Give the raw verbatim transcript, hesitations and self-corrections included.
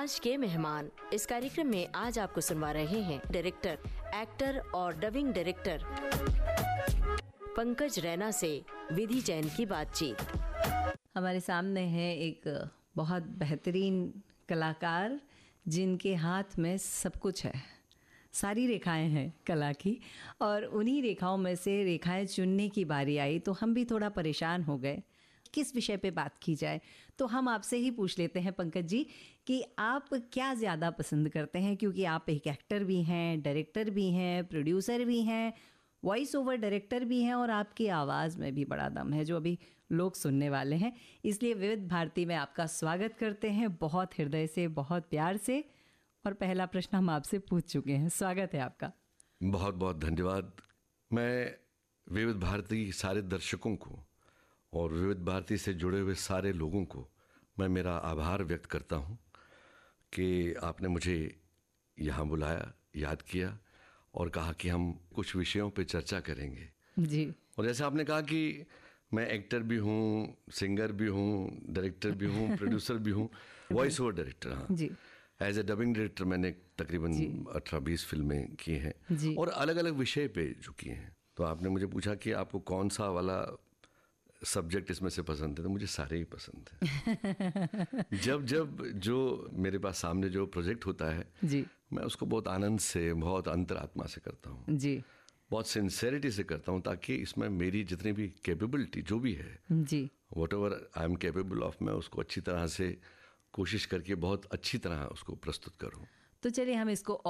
आज के मेहमान। इस कार्यक्रम में आज आपको सुनवा रहे हैं डायरेक्टर, एक्टर और डबिंग डायरेक्टर पंकज रैना से विधि जैन की बातचीत। हमारे सामने है एक बहुत बेहतरीन कलाकार जिनके हाथ में सब कुछ है, सारी रेखाएं हैं कला की, और उन्हीं रेखाओं में से रेखाएं चुनने की बारी आई तो हम भी थोड़ा परेशान हो गए किस विषय पे बात की जाए। तो हम आपसे ही पूछ लेते हैं पंकज जी कि आप क्या ज़्यादा पसंद करते हैं, क्योंकि आप एक एक्टर भी हैं, डायरेक्टर भी हैं, प्रोड्यूसर भी हैं, वॉइस ओवर डायरेक्टर भी हैं, और आपकी आवाज़ में भी बड़ा दम है जो अभी लोग सुनने वाले हैं। इसलिए विविध भारती में आपका स्वागत करते हैं बहुत हृदय से, बहुत प्यार से। और पहला प्रश्न हम आपसे पूछ चुके हैं, स्वागत है आपका। बहुत बहुत धन्यवाद। मैं विविध भारती सारे दर्शकों को और विविध भारती से जुड़े हुए सारे लोगों को मैं मेरा आभार व्यक्त करता हूं कि आपने मुझे यहाँ बुलाया, याद किया और कहा कि हम कुछ विषयों पे चर्चा करेंगे जी। और जैसे आपने कहा कि मैं एक्टर भी हूँ, सिंगर भी हूँ, डायरेक्टर भी हूँ, प्रोड्यूसर भी हूँ, वॉइस ओवर डायरेक्टर। हाँ जी। एज ए डबिंग डायरेक्टर मैंने तकरीबन अठारह बीस फिल्में की हैं और अलग अलग विषय पे जो किए हैं। तो आपने मुझे पूछा कि आपको कौन सा वाला सब्जेक्ट इसमें से पसंद है, तो मुझे सारे ही पसंद हैं। जब जब जो मेरे पास सामने जो प्रोजेक्ट होता है जी, मैं उसको बहुत आनंद से, बहुत अंतरात्मा से करता हूँ जी, बहुत सिंसेरिटी से करता हूँ, ताकि इसमें मेरी जितनी भी कैपेबिलिटी जो भी है, जी, what ever I am capable of, मैं उसको अच्छी तरह से कोशिश करके बहुत अच्छी तरह उसको प्रस्तुत करूँ। तो चलिए हम इसको